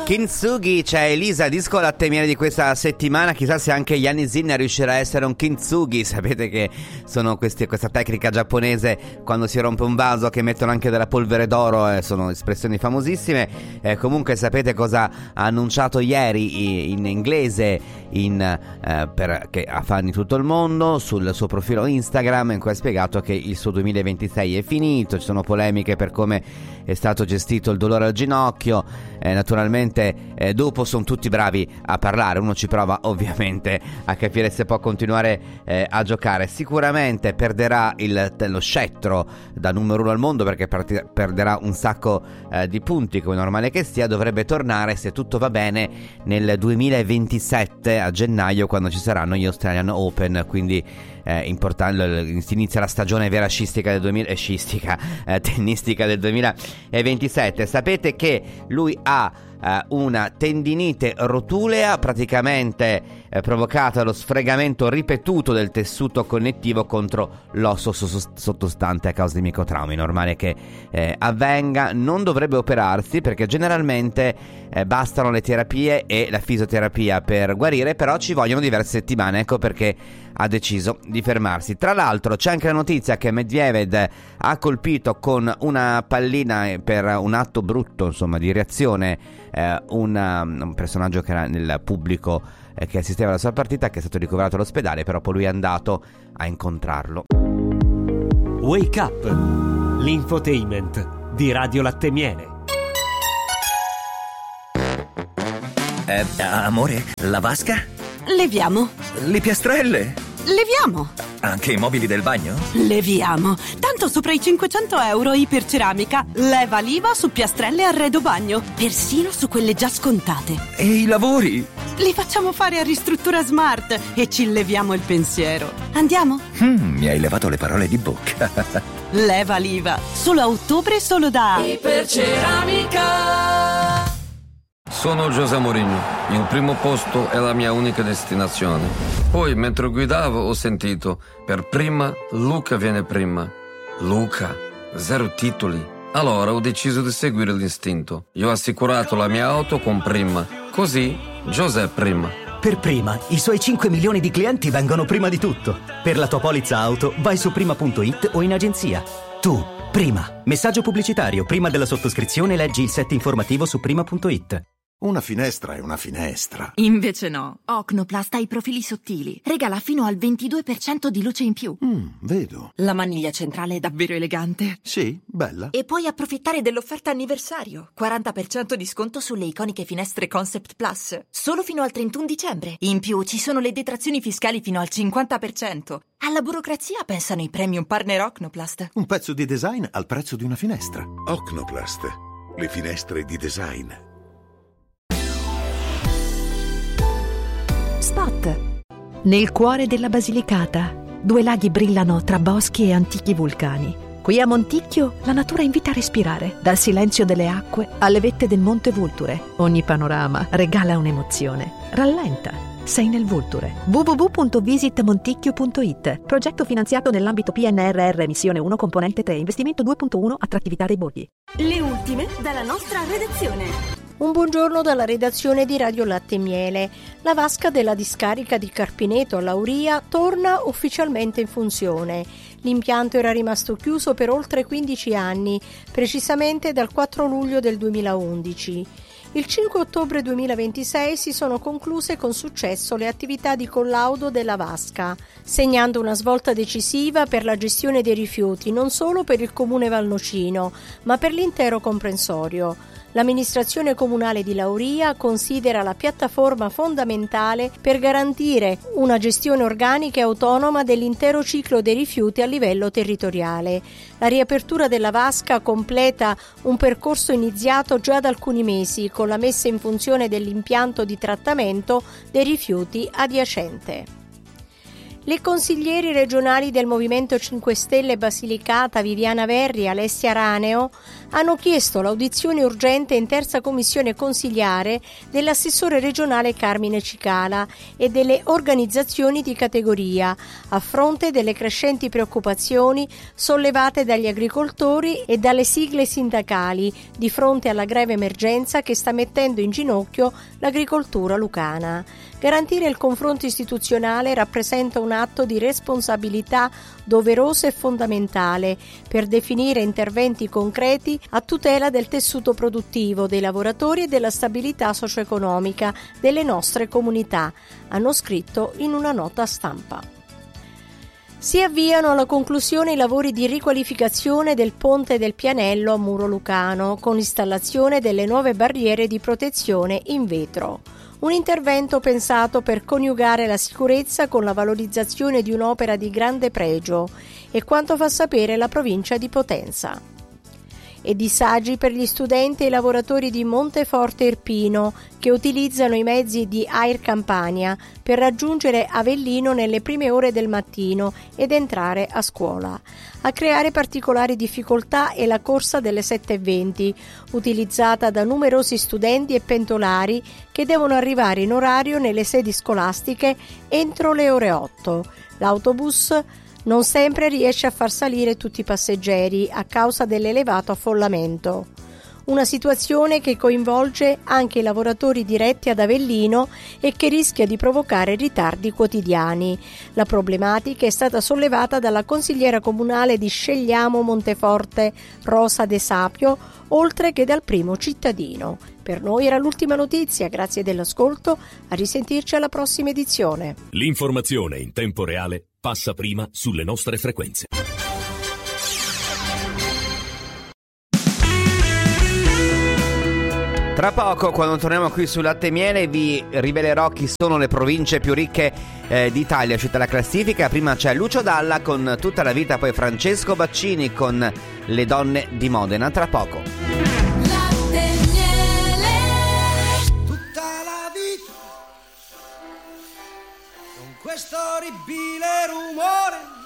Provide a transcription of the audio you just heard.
Kintsugi, c'è Elisa, disco latte miele di questa settimana. Chissà se anche Yanni Zinner riuscirà a essere un kintsugi. Sapete che sono questa tecnica giapponese quando si rompe un vaso, che mettono anche della polvere d'oro, sono espressioni famosissime. Comunque sapete cosa ha annunciato ieri in inglese che ha fan in tutto il mondo sul suo profilo Instagram, in cui ha spiegato che il suo 2026 è finito. Ci sono polemiche per come è stato gestito il dolore al ginocchio. Naturalmente dopo sono tutti bravi a parlare, uno ci prova ovviamente a capire se può continuare a giocare. Sicuramente perderà lo scettro da numero 1 al mondo, perché perderà un sacco di punti, come normale che sia. Dovrebbe tornare, se tutto va bene, nel 2027 a gennaio, quando ci saranno gli Australian Open, quindi importante, si inizia la stagione vera tennistica del 2027. Sapete che lui ha una tendinite rotulea, praticamente provocata dallo sfregamento ripetuto del tessuto connettivo contro l'osso sottostante a causa di microtraumi. Normale che avvenga, non dovrebbe operarsi, perché generalmente bastano le terapie e la fisioterapia per guarire, però ci vogliono diverse settimane, ecco perché ha deciso di fermarsi. Tra l'altro c'è anche la notizia che Medvedev ha colpito con una pallina, per un atto brutto, insomma, di reazione, un personaggio che era nel pubblico che assisteva alla sua partita, che è stato ricoverato all'ospedale, però poi lui è andato a incontrarlo. Wake Up, l'infotainment di Radio Latte Miele. Amore, la vasca? Leviamo. Le piastrelle? Leviamo. Anche i mobili del bagno? Leviamo. Tanto sopra i 500 euro Iperceramica leva l'IVA su piastrelle e arredo bagno, persino su quelle già scontate. E i lavori? Li facciamo fare a Ristruttura Smart e ci leviamo il pensiero. Andiamo? Mi hai levato le parole di bocca. Leva l'IVA. Solo a ottobre, solo da Iperceramica. Sono José Mourinho, il primo posto è la mia unica destinazione. Poi, mentre guidavo, ho sentito, per prima, Luca viene prima. Luca, 0 titoli. Allora ho deciso di seguire l'istinto. Io ho assicurato la mia auto con Prima. Così, José prima. Per Prima, i suoi 5 milioni di clienti vengono prima di tutto. Per la tua polizza auto, vai su prima.it o in agenzia. Tu, Prima. Messaggio pubblicitario. Prima della sottoscrizione leggi il set informativo su prima.it. Una finestra è una finestra. Invece no. Ocnoplast ha i profili sottili. Regala fino al 22% di luce in più. Vedo. La maniglia centrale è davvero elegante. Sì, bella. E puoi approfittare dell'offerta anniversario. 40% di sconto sulle iconiche finestre Concept Plus. Solo fino al 31 dicembre. In più ci sono le detrazioni fiscali fino al 50%. Alla burocrazia pensano i premium partner Ocnoplast. Un pezzo di design al prezzo di una finestra. Ocnoplast. Le finestre di design. Spot. Nel cuore della Basilicata, 2 laghi brillano tra boschi e antichi vulcani. Qui a Monticchio la natura invita a respirare, dal silenzio delle acque alle vette del Monte Vulture. Ogni panorama regala un'emozione. Rallenta, sei nel Vulture. www.visitmonticchio.it. Progetto finanziato nell'ambito PNRR Missione 1 Componente 3 Investimento 2.1 Attrattività dei borghi. Le ultime dalla nostra redazione. Un buongiorno dalla redazione di Radio Latte Miele. La vasca della discarica di Carpineto a Lauria torna ufficialmente in funzione. L'impianto era rimasto chiuso per oltre 15 anni, precisamente dal 4 luglio del 2011. Il 5 ottobre 2026 si sono concluse con successo le attività di collaudo della vasca, segnando una svolta decisiva per la gestione dei rifiuti non solo per il comune valnocino, ma per l'intero comprensorio. L'amministrazione comunale di Lauria considera la piattaforma fondamentale per garantire una gestione organica e autonoma dell'intero ciclo dei rifiuti a livello territoriale. La riapertura della vasca completa un percorso iniziato già da alcuni mesi con la messa in funzione dell'impianto di trattamento dei rifiuti adiacente. Le consiglieri regionali del Movimento 5 Stelle Basilicata Viviana Verri e Alessia Raneo hanno chiesto l'audizione urgente in terza commissione consiliare dell'assessore regionale Carmine Cicala e delle organizzazioni di categoria, a fronte delle crescenti preoccupazioni sollevate dagli agricoltori e dalle sigle sindacali di fronte alla grave emergenza che sta mettendo in ginocchio l'agricoltura lucana. Garantire il confronto istituzionale rappresenta un atto di responsabilità doveroso e fondamentale per definire interventi concreti a tutela del tessuto produttivo, dei lavoratori e della stabilità socio-economica delle nostre comunità, hanno scritto in una nota stampa. Si avviano alla conclusione i lavori di riqualificazione del ponte del Pianello a Muro Lucano, con installazione delle nuove barriere di protezione in vetro. Un intervento pensato per coniugare la sicurezza con la valorizzazione di un'opera di grande pregio, e quanto fa sapere la provincia di Potenza. E disagi per gli studenti e i lavoratori di Monteforte Irpino che utilizzano i mezzi di Air Campania per raggiungere Avellino nelle prime ore del mattino ed entrare a scuola. A creare particolari difficoltà è la corsa delle 7:20, utilizzata da numerosi studenti e pendolari che devono arrivare in orario nelle sedi scolastiche entro le ore 8. L'autobus non sempre riesce a far salire tutti i passeggeri a causa dell'elevato affollamento. Una situazione che coinvolge anche i lavoratori diretti ad Avellino e che rischia di provocare ritardi quotidiani. La problematica è stata sollevata dalla consigliera comunale di Scegliamo Monteforte, Rosa De Sapio, oltre che dal primo cittadino. Per noi era l'ultima notizia, grazie dell'ascolto, a risentirci alla prossima edizione. L'informazione in tempo reale passa prima sulle nostre frequenze. Tra poco, quando torniamo qui su Latte e Miele, vi rivelerò chi sono le province più ricche d'Italia, uscita la classifica. Prima c'è Lucio Dalla con Tutta la vita, poi Francesco Baccini con Le donne di Modena. Tra poco. Latte e Miele, tutta la vita, con questo orribile rumore